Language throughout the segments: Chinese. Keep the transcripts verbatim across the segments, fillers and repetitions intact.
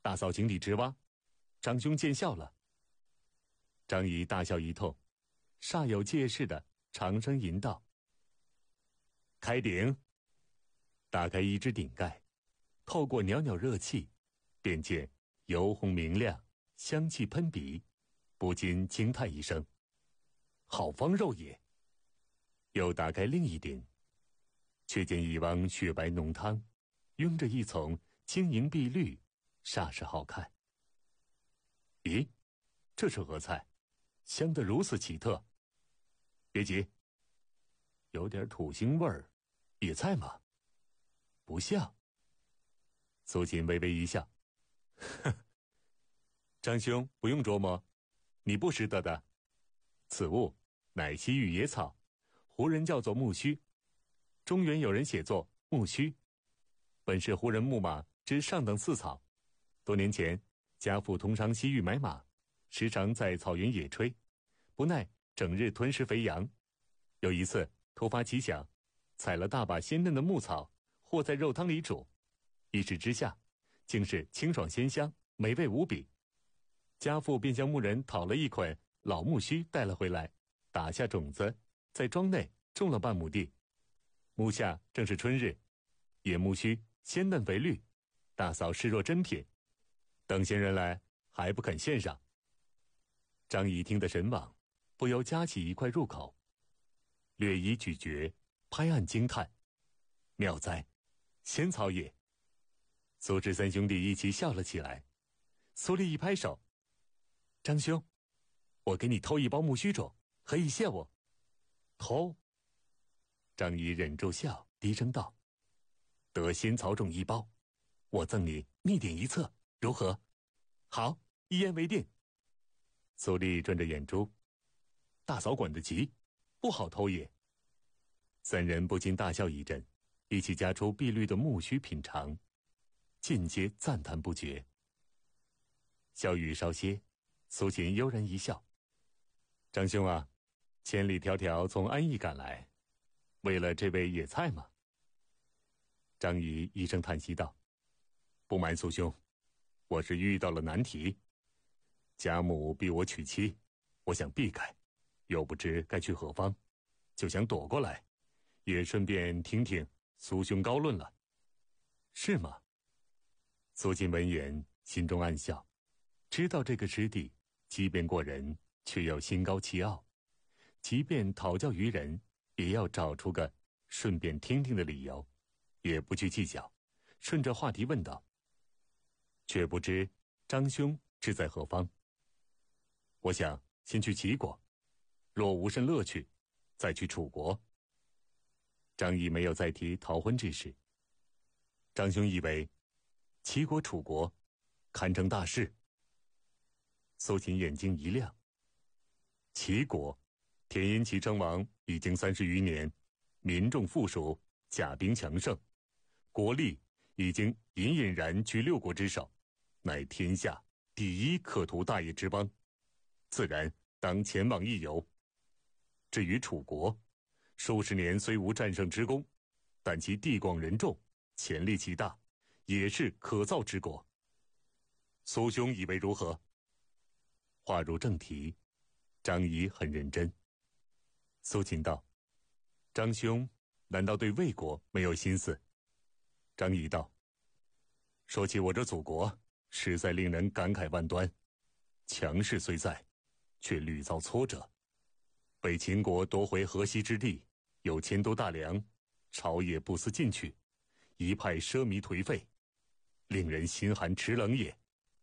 大嫂井底之蛙，张兄见笑了。张仪大笑一通，煞有介事的长声吟道：开鼎。打开一只鼎盖，透过袅袅热气，便见油红明亮，香气喷鼻，不禁惊叹一声：好方肉也。又打开另一鼎，却见一汪雪白浓汤，拥着一丛晶莹碧绿，煞是好看。咦，这是何菜？香得如此奇特。别急，有点土腥味儿，野菜吗？不像。苏秦微微一笑，呵，张兄不用琢磨，你不识得的。此物乃西域野草，胡人叫做木须，中原有人写作木须，本是胡人牧马之上等四草。多年前，家父通商西域买马，时常在草原野炊，不耐整日吞食肥羊。有一次突发奇想，采了大把鲜嫩的牧草，和在肉汤里煮，一时之下，竟是清爽鲜香，美味无比。家父便向牧人讨了一捆老木须带了回来，打下种子，在庄内种了半亩地。目下正是春日，野木须鲜嫩肥绿，大嫂视若珍品，等闲人来还不肯献上。张仪听得神往，不由夹起一块入口，略一咀嚼，拍案惊叹：妙哉，仙草也！苏轼三兄弟一起笑了起来。苏丽一拍手：张兄，我给你偷一包木须种，何以谢我？偷？张仪忍住笑，低声道：得仙草种一包，我赠你秘典一册，如何？好，一言为定。苏丽转着眼珠：大嫂管得急，不好偷也。三人不禁大笑一阵，一起夹出碧绿的木须品尝，尽皆赞叹不绝。小雨稍歇，苏秦悠然一笑：张兄啊，千里迢迢从安邑赶来，为了这味野菜吗？张仪一声叹息道：不瞒苏兄，我是遇到了难题。家母逼我娶妻，我想避开，又不知该去何方，就想躲过来，也顺便听听苏兄高论了。是吗？苏秦闻言心中暗笑，知道这个师弟机变过人，却又心高气傲，即便讨教于人，也要找出个顺便听听的理由，也不去计较，顺着话题问道：却不知张兄志在何方？我想先去齐国，若无甚乐趣，再去楚国。张仪没有再提逃婚之事。张兄以为齐国楚国堪成大事？苏秦眼睛一亮。齐国田婴齐称王已经三十余年，民众富庶，甲兵强盛，国力已经隐隐然居六国之首，乃天下第一可图大业之邦，自然当前往一游。至于楚国，数十年虽无战胜之功，但其地广人众，潜力极大，也是可造之国。苏兄以为如何？话入正题，张仪很认真。苏秦道：张兄难道对魏国没有心思？张仪道：说起我这祖国，实在令人感慨万端。强势虽在，却屡遭挫折。被秦国夺回河西之地，又迁都大梁，朝野不思进取，一派奢靡颓废，令人心寒齿冷也。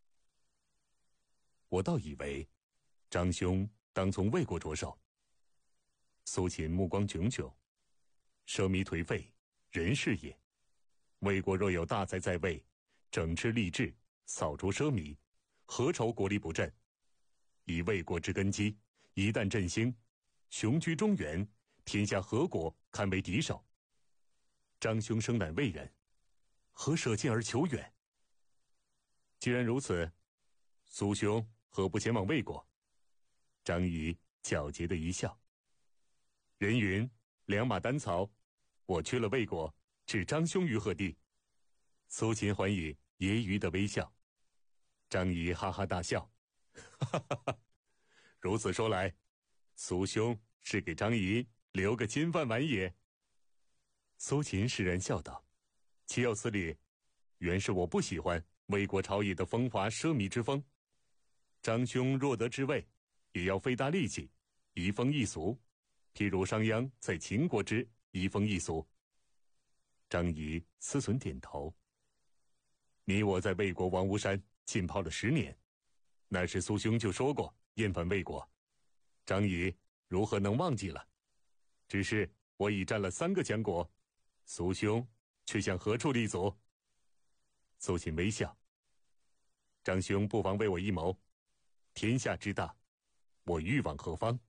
我倒以为张兄当从魏国着手。苏秦目光炯炯：奢靡颓废，人是也。魏国若有大才在位，整治吏治，扫除奢靡，何愁国力不振？以魏国之根基，一旦振兴，雄居中原，天下何国堪为敌手？张兄生乃魏人，何舍近而求远？既然如此，苏兄何不前往魏国？张仪皎洁的一笑：人云两马单槽，我去了魏国，置张兄于何地？苏秦还以揶揄的微笑： 张仪哈哈大笑，哈哈哈！如此说来，苏兄是给张仪留个金饭碗也。苏秦释然笑道：“岂有此理！原是我不喜欢魏国朝野的风华奢靡之风。张兄若得之位，也要费大力气，移风易俗，譬如商鞅在秦国之移风易俗。”张仪思忖点头：“你我在魏国王屋山浸泡了十年，那时苏兄就说过厌烦魏国，张仪如何能忘记了？只是我已占了三个强国，苏兄却向何处立足？”苏秦微笑：“张兄不妨为我一谋，天下之大，我欲往何方？”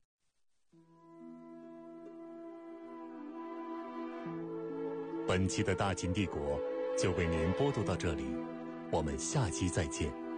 本期的大秦帝国就为您播读到这里，我们下期再见。